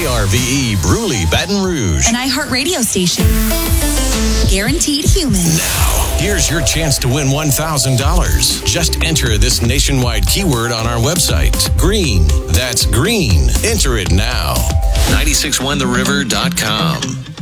KRVE Bruley, Baton Rouge. An iHeartRadio station. Guaranteed human. Now, here's your chance to win $1,000. Just enter this nationwide keyword on our website. Green. That's green. Enter it now. 961theriver.com.